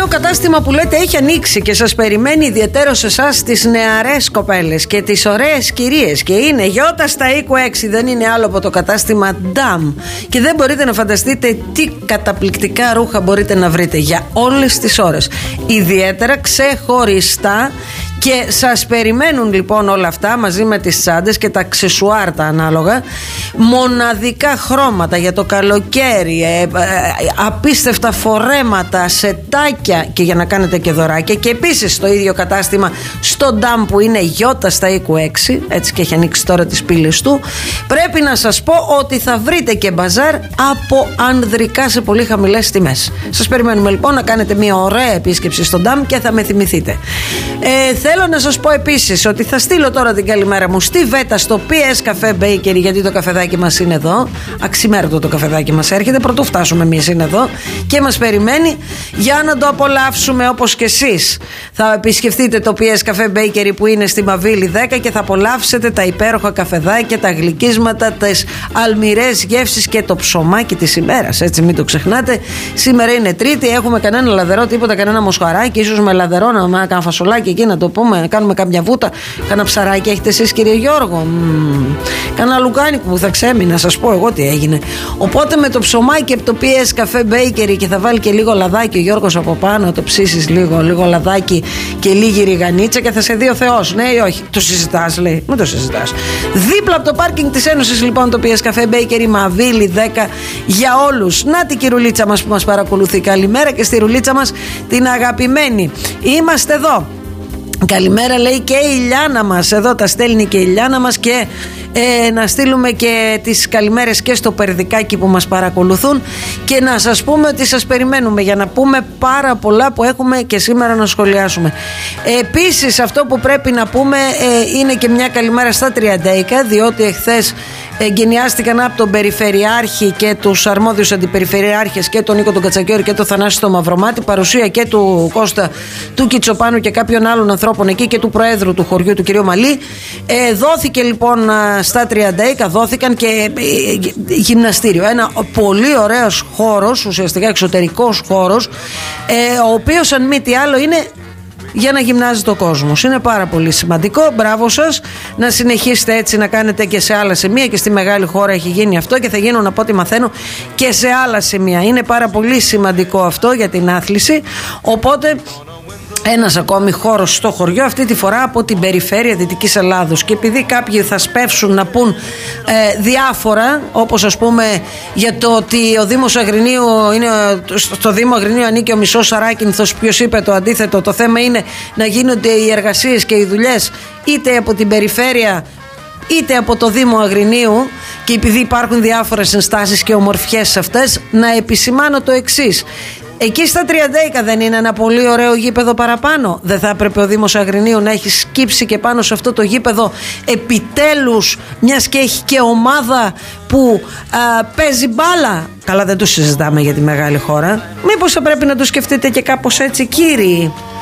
νέο κατάστημα που λέτε έχει ανοίξει και σας περιμένει ιδιαιτέρως εσάς τις νεαρές κοπέλες και τις ωραίες κυρίες, και είναι Γιώτα στα οίκου 6, δεν είναι άλλο από το κατάστημα Νταμ, και δεν μπορείτε να φανταστείτε τι καταπληκτικά ρούχα μπορείτε να βρείτε για όλες τις ώρες, ιδιαίτερα ξεχωριστά. Και σας περιμένουν λοιπόν όλα αυτά μαζί με τις τσάντες και τα αξεσουάρ τα ανάλογα, μοναδικά χρώματα για το καλοκαίρι, απίστευτα φορέματα, σετάκια και για να κάνετε και δωράκια. Και επίσης στο ίδιο κατάστημα στο Νταμ που είναι Γιώτα στα οίκου 6, έτσι και έχει ανοίξει τώρα τις πύλες του, πρέπει να σας πω ότι θα βρείτε και μπαζάρ από ανδρικά σε πολύ χαμηλές τιμές. Σας περιμένουμε λοιπόν να κάνετε μια ωραία επίσκεψη στο Νταμ και θα με θυμηθείτε. Θέλω να σας πω επίσης ότι θα στείλω τώρα την καλημέρα μου στη Βέτα, στο PS Cafe Bakery, γιατί το καφεδάκι μας είναι εδώ. Αξιμέρωτο το καφεδάκι μας έρχεται, πρωτού φτάσουμε εμείς είναι εδώ και μας περιμένει για να το απολαύσουμε όπως και εσείς. Θα επισκεφτείτε το PS Cafe Bakery που είναι στη Μαβίλη 10 και θα απολαύσετε τα υπέροχα καφεδάκια, τα γλυκίσματα, τις αλμυρές γεύσεις και το ψωμάκι της ημέρας. Έτσι, μην το ξεχνάτε. Σήμερα είναι Τρίτη, έχουμε κανένα λαδερό, τίποτα, κανένα μοσχαράκι, ίσως με λαδερό να κάνουμε φασολάκι εκεί να το πούμε, να κάνουμε καμιά βούτα. Κάνα ψαράκι έχετε εσείς, κύριε Γιώργο? Κάνα λουκάνικο που θα ξέμει, να σας πω εγώ τι έγινε. Οπότε με το ψωμάκι από το PS Cafe Bakery, και θα βάλει και λίγο λαδάκι ο Γιώργος από πάνω, το ψήσεις λίγο λαδάκι και λίγη ριγανίτσα και θα σε δει ο Θεός. Ναι ή όχι? Το συζητάς, λέει? Μην το συζητάς. Δίπλα από το πάρκινγκ της Ένωσης λοιπόν το PS Cafe Bakery, Μαβίλη 10 για όλους. Να την κυρουλίτσα μας που μας παρακολουθεί. Καλημέρα και στη ρουλίτσα μας την αγαπημένη. Είμαστε εδώ. Καλημέρα λέει και η Ιλιάνα μας. Εδώ τα στέλνει και η Ιλιάνα μας. Και να στείλουμε και τις καλημέρες και στο Περδικάκι που μας παρακολουθούν, και να σας πούμε ότι σας περιμένουμε για να πούμε πάρα πολλά που έχουμε και σήμερα να σχολιάσουμε. Επίσης αυτό που πρέπει να πούμε είναι και μια καλημέρα στα Τριαντέικα, διότι εχθές εγκαινιάστηκαν από τον Περιφερειάρχη και τους αρμόδιους αντιπεριφερειάρχες και τον Νίκο τον Κατσακιώρη και τον Θανάση το Μαυρομάτι, παρουσία και του Κώστα του Κιτσοπάνου και κάποιων άλλων ανθρώπων εκεί και του Προέδρου του χωριού του κ. Μαλή. Δόθηκε λοιπόν στα Τριαντέικα, δόθηκαν και γυμναστήριο, ένα πολύ ωραίος χώρος, ουσιαστικά εξωτερικός χώρος, ο οποίος αν μη τι άλλο είναι για να γυμνάζεται ο κόσμος. Είναι πάρα πολύ σημαντικό. Μπράβο σας. Να συνεχίσετε έτσι να κάνετε και σε άλλα σημεία, και στη μεγάλη χώρα έχει γίνει αυτό και θα γίνουν από ό,τι μαθαίνω και σε άλλα σημεία. Είναι πάρα πολύ σημαντικό αυτό για την άθληση. Οπότε ένας ακόμη χώρος στο χωριό, αυτή τη φορά από την περιφέρεια Δυτικής Ελλάδος. Και επειδή κάποιοι θα σπεύσουν να πούν διάφορα, όπως ας πούμε για το ότι ο Δήμος Αγρινίου είναι, στο Δήμο Αγρινίου ανήκει ο μισός Σαράκινθος, ποιος είπε το αντίθετο? Το θέμα είναι να γίνονται οι εργασίες και οι δουλειές είτε από την περιφέρεια είτε από το Δήμο Αγρινίου, και επειδή υπάρχουν διάφορες ενστάσεις και ομορφιές σε αυτές, να επισημάνω το εξής. Εκεί στα Τριαντέικα δεν είναι ένα πολύ ωραίο γήπεδο παραπάνω? Δεν θα έπρεπε ο Δήμος Αγρινίου να έχει σκύψει και πάνω σε αυτό το γήπεδο επιτέλους, μιας και έχει και ομάδα που παίζει μπάλα? Καλά, δεν το συζητάμε για τη μεγάλη χώρα. Μήπως θα πρέπει να το σκεφτείτε και κάπως έτσι, κύριοι?